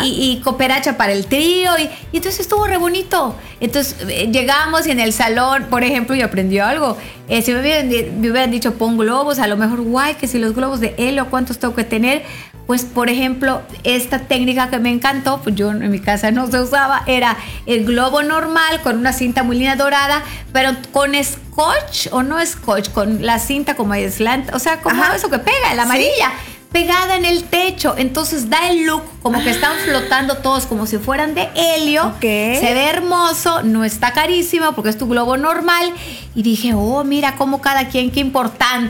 y cooperacha para el trío. Y entonces estuvo re bonito. Entonces llegamos y en el salón, por ejemplo, yo aprendí algo. Si me hubieran dicho pon globos, a lo mejor guay, que si los globos de helio, ¿cuántos tengo que tener? Pues, por ejemplo, esta técnica que me encantó, pues yo en mi casa no se usaba, era el globo normal con una cinta muy linda dorada, pero con scotch, o no scotch, con la cinta como aislante, o sea, como eso que pega, la amarilla. ¿Sí? Pegada en el techo, entonces da el look como que están flotando todos como si fueran de helio. Se ve hermoso, no está carísimo porque es tu globo normal. Y dije, oh, mira cómo cada quien, qué importante